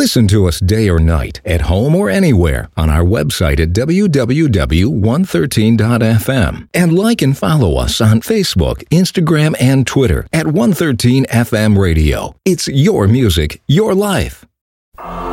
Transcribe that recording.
Listen to us day or night, at home or anywhere, on our website at www.113.fm. And like and follow us on Facebook, Instagram, and Twitter at 113 FM Radio. It's your music, your life.